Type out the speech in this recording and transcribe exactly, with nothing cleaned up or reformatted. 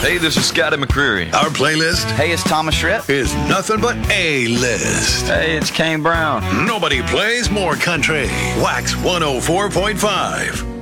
Hey, this is Scotty McCreery. Our playlist Hey, it's Thomas Schritt. is nothing but A-list. Hey, it's Kane Brown. Nobody plays more country. Wax one oh four point five.